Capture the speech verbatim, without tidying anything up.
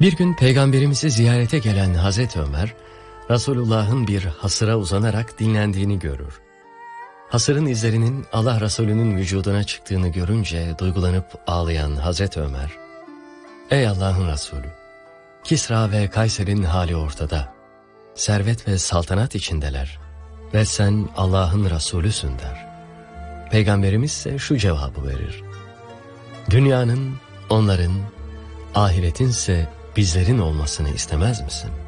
Bir gün Peygamberimizi ziyarete gelen Hazreti Ömer, Resulullah'ın bir hasıra uzanarak dinlendiğini görür. Hasırın izlerinin Allah Resulü'nün vücuduna çıktığını görünce duygulanıp ağlayan Hazreti Ömer, "Ey Allah'ın Resulü, Kisra ve Kayser'in hali ortada, servet ve saltanat içindeler ve sen Allah'ın Resulüsün" der. Peygamberimiz ise şu cevabı verir: "Dünyanın onların, ahiretin ise bizlerin olmasını istemez misin?"